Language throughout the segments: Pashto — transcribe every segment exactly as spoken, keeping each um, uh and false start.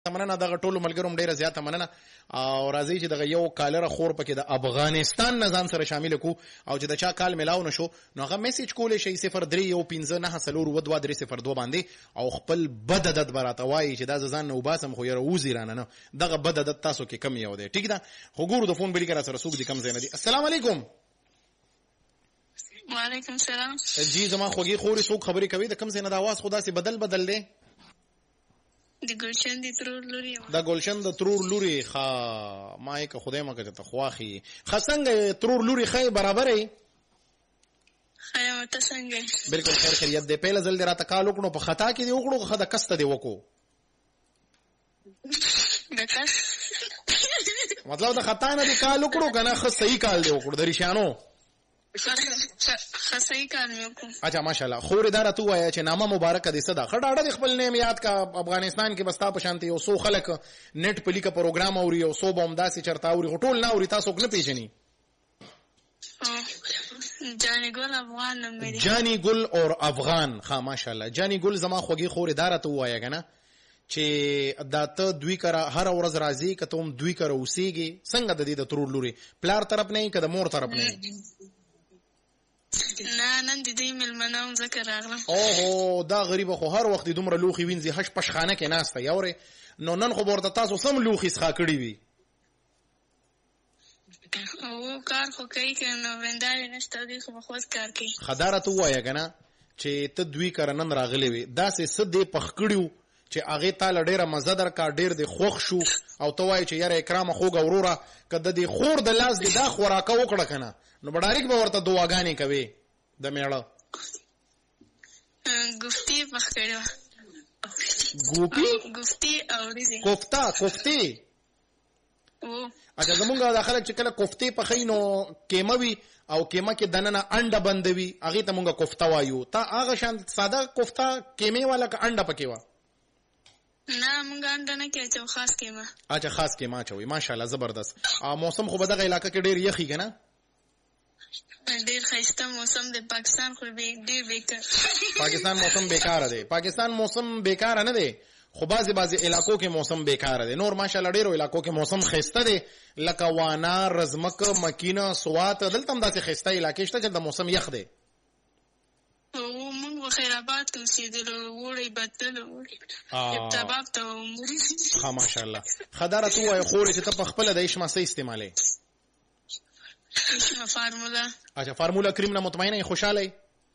مننه دغه ټولو ملګرو ډیره زیاته مننه او راځي چې دغه یو کالر خور پکې د افغانستان نظام سره شامل کو او چې د چا کال ملاو نشو نو هغه میسج کولې شي صفر درې یو پنځه نه سلور و دوه درې صفر دوه باندې او خپل بد عادت براته وایي چې دا ځان نه وباسم خو یره وزي رانه نه دغه بد عادت تاسو کې کم یو دی ټیک ده خو ګورو د فون بلی کرا سره سوق دي کم زینه دي. السلام علیکم. وعلیکم السلام. جی زما خوږی خوري سوق خبرې کوي د کم زینه د आवाज خدا سي بدل بدل دی. د ګلشن د ترور لوري د ګلشن د ترور لوري خا ما یک خدای ما کته خواخي خسنګ ترور لوري خای برابرې خیا مت څنګه بالکل خیر خیریت دې پهل ځل راته کال وکړو په خطا کې دی وکړو خدا کسته دی وکړو دکاس مطلب د خطا نه دی کال وکړو کنه خو صحیح کال دی وکړو د ریشانو صحیح کال مې وکړو. اچھا ماشاءالله خور اداره تو وایا چې نامه مبارک دې صدا خډاړه د خپل نیم یاد کا افغانستان کې بستا پشانتي او سو خلک نت پلی کا پروګرام اوري او سو بوم داسې چرتا اوري ټول نه اوري تاسو نه پیژني. جانی ګل افغان نوم دی. جانی ګل اور افغان ها ماشاءالله جانی ګل زما خوږی خور اداره تو وایا کنه چې داته دوی کرا هر ورځ راځي کته هم دوی کرا اوسېږي څنګه د دې د ترور لوري پلار طرف نه کده مور طرف نه نه نن د دې ملمنوم ذکر راغله. اوه دا غریب خو هر وخت دومره لوخي وینځي هش پشخانه کې ناشته یوره نو نن خو ورته تاسو سم لوخي ښا کړی وي او کار خو کوي کنه ونداري نشته دی خو خو کار کوي. خداره تو وایا کنه چې ته دوی کرنن راغلی وي دا سه سدې پخکړیو چې هغه تعالی ډیره مزه در کا ډیر د خوښ شو او ته وای چې یاره اکرام خوګ اورورا کده د خور د لاس د دا خوراکه وکړه کنه نو بډاریک به ورته دعاګانې کوي د میړه ګفتی پخکړو ګوپی ګفتی او ریزه کوفتا کوفتی او اګه زمونږ د خلک چې کله کوفتی په خینو کېموي او کېمه کې دننه انډه بندوي هغه ته مونږه کوفتا وایو تا هغه شان ساده کوفتا کېمه والا کا انډه پکې وا نه مونږ انډه نه کې چې خاص کېمه اچھا خاص کېمه چوي ماشاءالله زبردست ا موسم خو بدغه علاقې کې ډیر یخي کنه ډیر خسته موسم د پاکستان خو به ډیر بیکار پاکستان موسم بیکار دی پاکستان موسم بیکار نه دی خو بازي بازي علاقو کې موسم بیکار دی نور ماشاءالله ډیرو علاقو کې موسم خسته دی لکه وانا رزمک مکینه سوات دلته هم داسې خسته علاقې شته چې د موسم یخ دی او موږ خیر آباد کې اوسېدلو وړي بدل وړي ابتباب ته عمر ها ماشاءالله خداره تو وای خورې چې ته په خپل د اشما سي استعمالي فارمولا اچھا فارمولا کریم نه مطمئنه خوشاله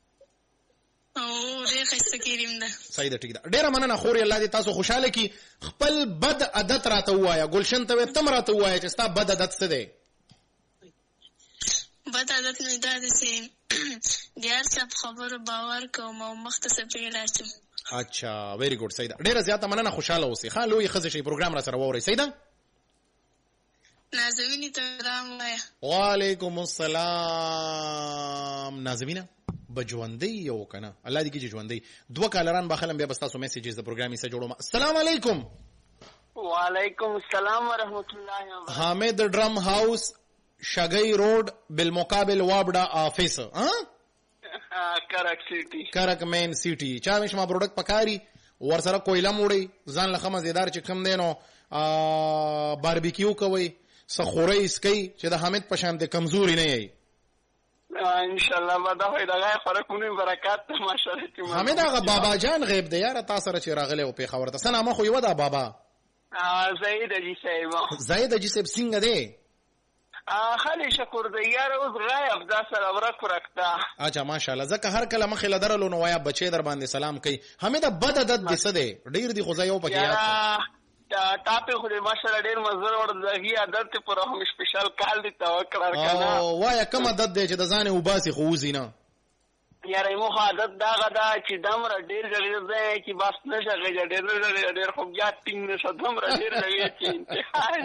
او ډېر خسته کریم ده صحیح ده ټیک ده ډېر مننه خوري الله دې تاسو خوشاله کی خپل بد عادت راته وایا ګلشن ته تم راته وایا چې ستا بد عادت څه دی بد عادت نه ده چې دیار څه خبر باور کوم او مختصر پیلاسم. اچھا ویری ګډ صحیح ده ډېر زیاته مننه خوشاله اوسې خان لوی خزه شي پروګرام را سره ووري صحیح ده نازوینی ترام وایا. وعلیکم السلام نازوینه بجوندی یو کنه الله دې کې ژوندۍ دوه کالران بخلم بیا بستاسو میسیجز د پروګرامي سره جوړوم. السلام علیکم. وعلیکم السلام ورحمت الله وبرکاته. حامد ډرم هاوس شګئی روډ بالمقابل وابډا افیس ها کرک سیټي کرک مین سیټي چا مش ما پروډکټ پکاري ور سره کویلا موړي ځان لخه مزیدار چې کم دینو باربیکیو کوي سخوري اسکی چې د حامد پشان ته کمزوري نه یي ان شاء الله ما دا وای دا خورکونه برکات ماشاءالله. حامد هغه بابا جان غیب دی یاره تاسو سره چې راغله او په خبره تاسو نامه خو یو دا بابا زید اجي صاحب زید اجي صاحب څنګه دی خالي شکر دی یاره اوس غایب دا سره ورک ورکتا. اچھا ماشاءالله ځکه هر کله مخې لدرلو نو وایا بچي در باندې سلام کوي حامد بد عادت دې څه دی ډیر دی خو ځای یو پکې یاد تاپه خو دې ماشاءالله ډیر مزر ور دغه عادت پر هم سپیشل کال دي توکل کنه او وایا کوم عادت دی چې د ځانه وباسي خو وزینه یاره مو عادت دا غدا چې دمر ډیر ډیر ځای چې بس نشه غږ ډیر ډیر ډیر خو بیا ټینګ نشه دمر ډیر ډیر چې انتهای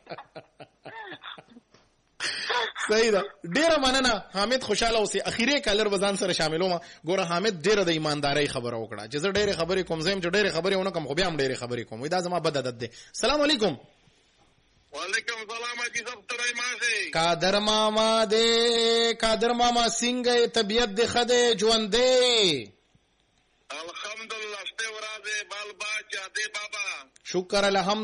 صحیح ده ډیر مننه حامد خوشاله اوسې اخیری کالر وزن سره شاملوم ګوره حامد ډیر د ایماندارۍ خبره وکړه چې زه ډیر خبرې کوم زم چې ډیر خبرې ونه کوم خو بیا هم ډیر خبرې کوم دا زما بد عادت ده. السلام علیکم. وعلیکم السلام اجي سب ترای ماسه قادر ماما دې قادر ماما څنګه طبيعت دې خده ژوند دې الحمدلله شته ورځه بال با چا دې بابا شکر الحمد